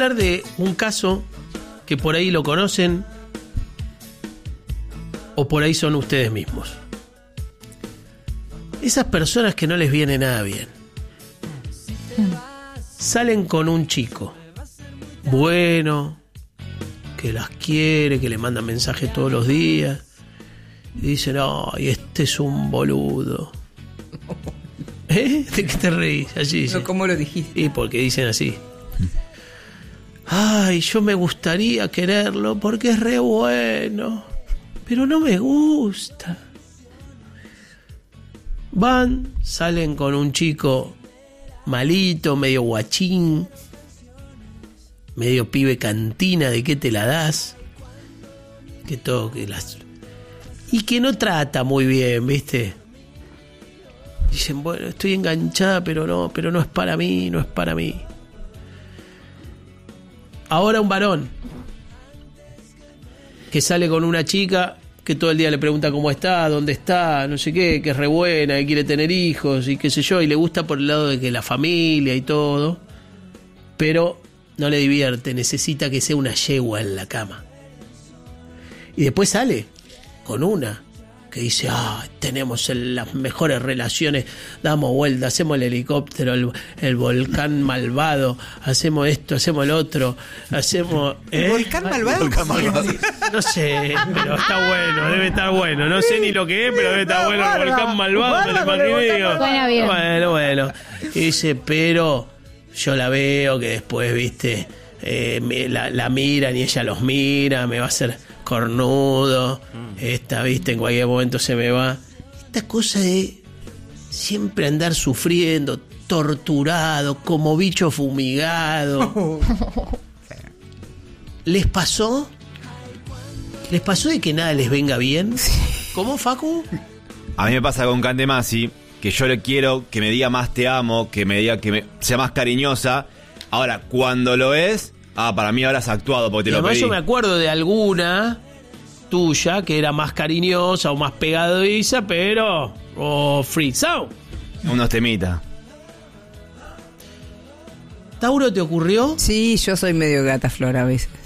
hablar de un caso que por ahí lo conocen o por ahí son ustedes mismos. Esas personas que no les viene nada bien. Salen con un chico bueno, que las quiere, que le manda mensajes todos los días, y dicen, ay, este es un boludo. ¿De qué te reís? Así dicen. No, ¿cómo lo dijiste? Y porque dicen así. Ay, yo me gustaría quererlo porque es re bueno, pero no me gusta. Salen con un chico malito, medio guachín, medio pibe cantina, ¿de qué te la das? Que todo, que las... Y que no trata muy bien, ¿viste? Dicen, bueno, estoy enganchada, pero no es para mí, no es para mí. Ahora un varón que sale con una chica que todo el día le pregunta cómo está, dónde está, no sé qué, que es re buena, que quiere tener hijos y qué sé yo, y le gusta por el lado de que la familia y todo, pero no le divierte, necesita que sea una yegua en la cama. Y después sale con una que dice, tenemos las mejores relaciones, damos vuelta, hacemos el helicóptero, el volcán malvado, hacemos esto, hacemos el otro, hacemos... ¿El volcán malvado? Volcán malvado. No sé, pero está bueno, debe estar bueno. No sé ni lo que es, pero debe estar bueno el volcán malvado, me lo imaginé. Digo, suena bien. Bueno. Y dice, pero yo la veo que después, viste, la miran y ella los mira, me va a hacer cornudo, esta, viste, en cualquier momento se me va. Esta cosa de siempre andar sufriendo, torturado, como bicho fumigado. ¿Les pasó? ¿Les pasó de que nada les venga bien? ¿Cómo, Facu? A mí me pasa con Cande Masi, que yo le quiero que me diga más te amo, que me diga que sea más cariñosa. Ahora, cuando lo es, para mí ahora has actuado porque te lo pedí. Además yo me acuerdo de alguna tuya que era más cariñosa o más pegadiza, pero... frizao. Unos temitas. ¿Tauro te ocurrió? Sí, yo soy medio gata flor a veces.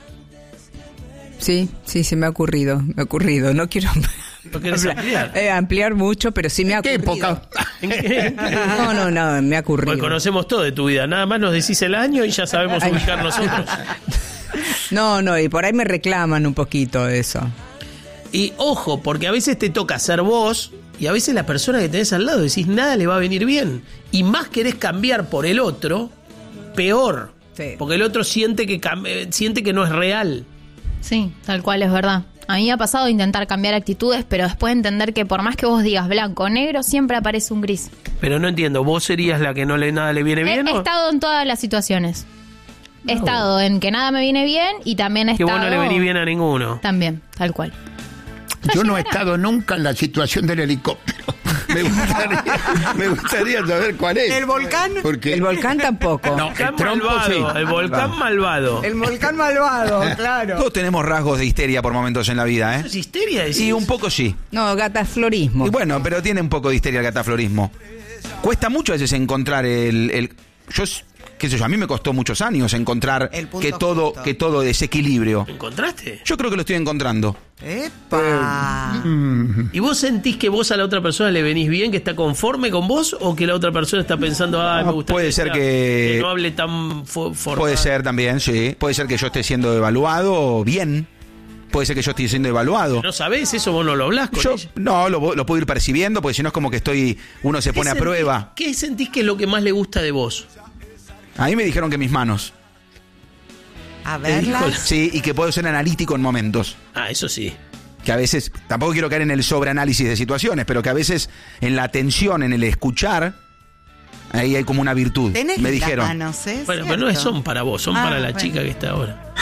Sí, se me ha ocurrido. No quiero ¿No querés ampliar? Ampliar mucho, pero sí me ha ocurrido. ¿Qué época? ¿En qué? No, me ha ocurrido. Porque conocemos todo de tu vida. Nada más nos decís el año y ya sabemos ubicar nosotros. No, y por ahí me reclaman un poquito eso. Y ojo, porque a veces te toca ser vos y a veces la persona que tenés al lado decís nada le va a venir bien. Y más querés cambiar por el otro, peor. Sí. Porque el otro siente que no es real. Sí, tal cual, es verdad. A mí me ha pasado intentar cambiar actitudes, pero después entender que por más que vos digas blanco o negro, siempre aparece un gris. Pero no entiendo, ¿vos serías la que nada le viene bien? He estado en todas las situaciones. He estado en que nada me viene bien y también he que estado... vos no le venís bien a ninguno. También, tal cual. Yo no he estado nunca en la situación del helicóptero. Me gustaría saber cuál es. ¿El volcán? Porque El volcán tampoco. No, el trompo sí. El volcán malvado. El volcán malvado, claro. Todos tenemos rasgos de histeria por momentos en la vida, ¿eh? ¿Es histeria? ¿Decís? Y un poco sí. No, gataflorismo. Y bueno, pero tiene un poco de histeria el cataflorismo. Cuesta mucho a veces encontrar yo, qué sé yo, a mí me costó muchos años encontrar que todo desequilibrio. ¿Lo encontraste? Yo creo que lo estoy encontrando. ¡Epa! ¿Y vos sentís que vos a la otra persona le venís bien, que está conforme con vos, o que la otra persona está pensando, me gusta puede ser que no hable tan formal? Puede ser también, sí. Puede ser que yo esté siendo evaluado bien. Puede ser que yo esté siendo evaluado. ¿No sabés eso? ¿Vos no lo hablás con ella? No, lo puedo ir percibiendo, porque si no es como que uno se pone a prueba. ¿Qué sentís que es lo que más le gusta de vos? A mí me dijeron que mis manos. A verlas. Sí, y que puedo ser analítico en momentos. Eso sí. Que a veces, tampoco quiero caer en el sobreanálisis de situaciones, pero que a veces en la atención, en el escuchar, ahí hay como una virtud. Me dijeron. Manos, bueno, pero no son para vos, son para la chica que está ahora.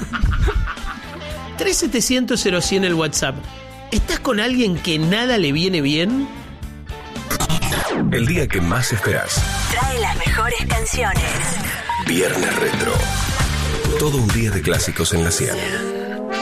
3700-0100 el WhatsApp. ¿Estás con alguien que nada le viene bien? El día que más esperás. Trae las mejores canciones. Viernes Retro. Todo un día de clásicos en la 100.